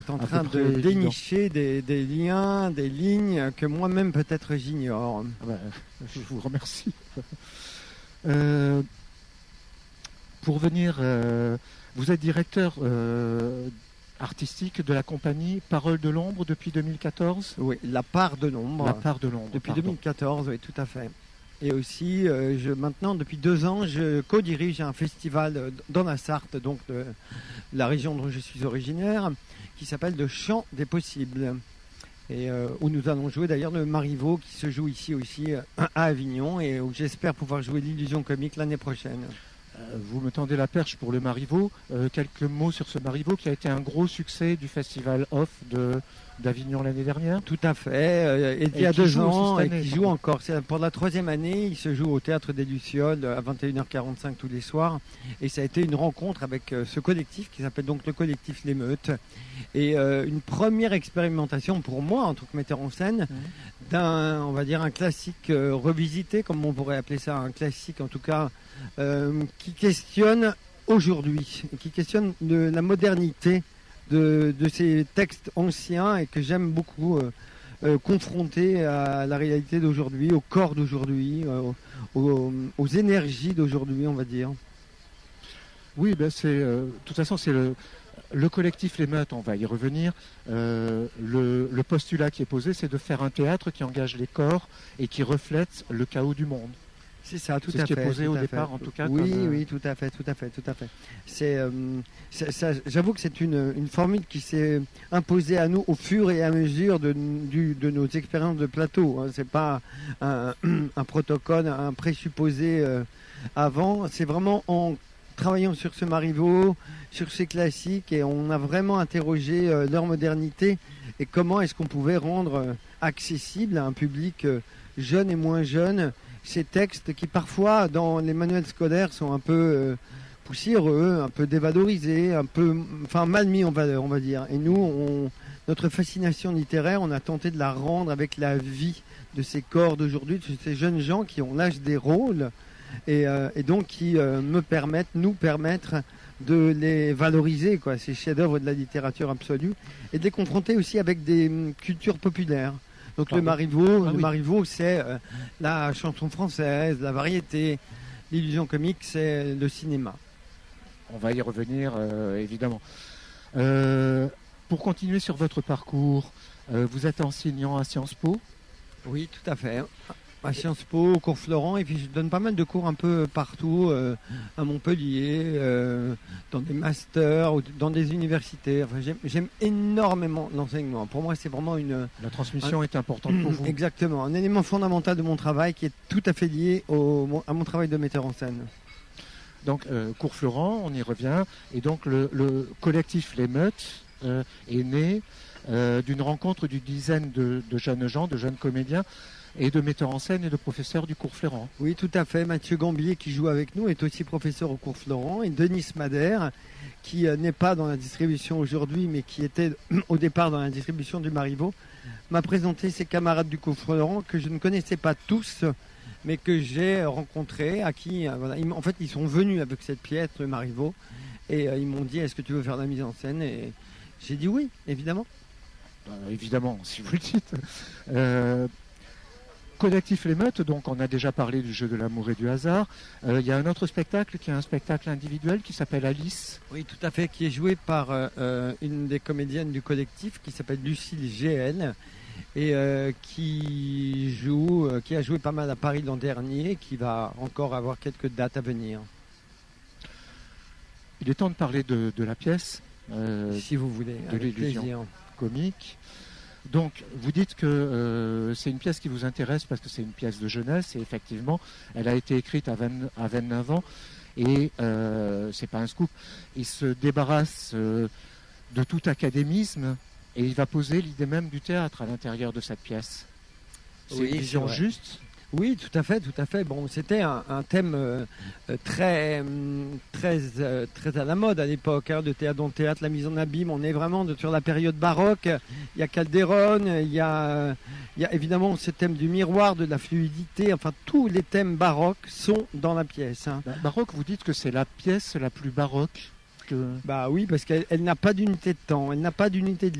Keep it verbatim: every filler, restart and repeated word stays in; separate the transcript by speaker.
Speaker 1: en train de
Speaker 2: évident.
Speaker 1: dénicher des, des liens, des lignes que moi-même peut-être j'ignore.
Speaker 2: Ah ben, je vous remercie. euh, pour venir, euh, vous êtes directeur euh, artistique de la compagnie Parole de l'Ombre depuis deux mille quatorze.
Speaker 1: Oui, la part de l'ombre.
Speaker 2: La part de l'ombre.
Speaker 1: Depuis
Speaker 2: pardon.
Speaker 1: deux mille quatorze, oui, tout à fait. Et aussi, euh, je, maintenant, depuis deux ans, je co-dirige un festival euh, dans la Sarthe, donc de la région dont je suis originaire, qui s'appelle Le Chant des Possibles. Et euh, où nous allons jouer d'ailleurs le Marivaux, qui se joue ici aussi euh, à Avignon, et où j'espère pouvoir jouer l'Illusion Comique l'année prochaine.
Speaker 2: Euh, vous me tendez la perche pour le Marivaux. Euh, quelques mots sur ce Marivaux qui a été un gros succès du festival Off de, d'Avignon l'année dernière.
Speaker 1: Tout à fait, euh, et il y a deux ans, et qui joue encore. C'est pour la troisième année, il se joue au Théâtre des Lucioles à vingt et une heures quarante-cinq tous les soirs. Et ça a été une rencontre avec euh, ce collectif qui s'appelle donc le collectif L'Émeute. Et euh, une première expérimentation pour moi, en tant que metteur en scène, mmh. d'un, on va dire, un classique euh, revisité, comme on pourrait appeler ça, un classique en tout cas, euh, qui questionne aujourd'hui, qui questionne de, la modernité de, de ces textes anciens et que j'aime beaucoup euh, euh, confronter à la réalité d'aujourd'hui, au corps d'aujourd'hui, euh, aux, aux énergies d'aujourd'hui, on va dire.
Speaker 2: Oui, ben c'est, euh, de toute façon, c'est le... Le collectif L'Émeute, on va y revenir. Euh, le, le postulat qui est posé, c'est de faire un théâtre qui engage les corps et qui reflète le chaos du monde.
Speaker 1: C'est ça, tout
Speaker 2: c'est
Speaker 1: à
Speaker 2: ce
Speaker 1: fait.
Speaker 2: qui est posé au départ,
Speaker 1: fait.
Speaker 2: en tout cas.
Speaker 1: Oui,
Speaker 2: comme, euh...
Speaker 1: oui, tout à fait, tout à fait, tout à fait. C'est, euh, c'est, ça, j'avoue que c'est une, une formule qui s'est imposée à nous au fur et à mesure de, du, de nos expériences de plateau. Hein. C'est pas un, un protocole, un présupposé euh, avant. C'est vraiment en travaillant sur ce Marivaux, sur ces classiques, et on a vraiment interrogé euh, leur modernité et comment est-ce qu'on pouvait rendre euh, accessible à un public euh, jeune et moins jeune ces textes qui parfois dans les manuels scolaires sont un peu euh, poussiéreux, un peu dévalorisés, un peu, enfin mal mis en valeur, on va dire. Et nous, on, notre fascination littéraire, on a tenté de la rendre avec la vie de ces corps d'aujourd'hui, de ces jeunes gens qui ont l'âge des rôles. Et, euh, et donc qui euh, me permettent, nous permettre de les valoriser, quoi, ces chefs-d'œuvre de la littérature absolue, et de les confronter aussi avec des um, cultures populaires. Donc Pardon. le Marivaux, ah, le oui. Marivaux, c'est euh, la chanson française, la variété. L'illusion comique, c'est le cinéma.
Speaker 2: On va y revenir, euh, évidemment. Euh, pour continuer sur votre parcours, euh, vous êtes enseignant à Sciences Po ?
Speaker 1: Oui, tout à fait. À Sciences Po, au cours Florent, et puis je donne pas mal de cours un peu partout, euh, à Montpellier, euh, dans des masters, ou dans des universités. Enfin, j'aime, j'aime énormément l'enseignement. Pour moi, c'est vraiment une...
Speaker 2: La transmission un, est importante pour vous.
Speaker 1: Exactement, un élément fondamental de mon travail qui est tout à fait lié au, à mon travail de metteur en scène.
Speaker 2: Donc, euh, cours Florent, on y revient, et donc le, le collectif L'Émeute euh, est né euh, d'une rencontre d'une dizaine de, de jeunes gens, de jeunes comédiens, et de metteurs en scène et de professeurs du cours Florent.
Speaker 1: Oui, tout à fait. Mathieu Gambier, qui joue avec nous, est aussi professeur au cours Florent. Et Denis Madère, qui euh, n'est pas dans la distribution aujourd'hui, mais qui était au départ dans la distribution du Marivaux, m'a présenté ses camarades du cours Florent que je ne connaissais pas tous, mais que j'ai rencontrés, à qui, euh, voilà, ils, en fait, ils sont venus avec cette pièce, le Marivaux, et euh, ils m'ont dit, est-ce que tu veux faire de la mise en scène ? Et j'ai dit oui, évidemment.
Speaker 2: Euh, évidemment, si vous le dites. Euh... Collectif L'Émeute, donc on a déjà parlé du jeu de l'amour et du hasard. Il euh, y a un autre spectacle qui est un spectacle individuel qui s'appelle Alice.
Speaker 1: Oui, tout à fait, qui est joué par euh, une des comédiennes du collectif qui s'appelle Lucille G L et euh, qui joue, euh, qui a joué pas mal à Paris l'an dernier, qui va encore avoir quelques dates à venir.
Speaker 2: Il est temps de parler de, de la pièce.
Speaker 1: Euh, si vous voulez,
Speaker 2: de l'illusion comique. Donc, vous dites que euh, c'est une pièce qui vous intéresse parce que c'est une pièce de jeunesse et effectivement, elle a été écrite à, vingt, à vingt-neuf ans et euh, c'est pas un scoop. Il se débarrasse euh, de tout académisme et il va poser l'idée même du théâtre à l'intérieur de cette pièce. C'est
Speaker 1: oui,
Speaker 2: une vision
Speaker 1: c'est
Speaker 2: juste.
Speaker 1: Oui, tout à fait, tout à fait. Bon, c'était un, un thème euh, très, très, euh, très à la mode à l'époque, hein, de théâtre dans le théâtre, la mise en abîme. On est vraiment de, sur la période baroque. Il y a Calderon, il y a, il y a évidemment ce thème du miroir, de la fluidité. Enfin, tous les thèmes baroques sont dans la pièce. Hein.
Speaker 2: Baroque, vous dites que c'est la pièce la plus baroque que...
Speaker 1: Bah oui, parce qu'elle elle n'a pas d'unité de temps, elle n'a pas d'unité de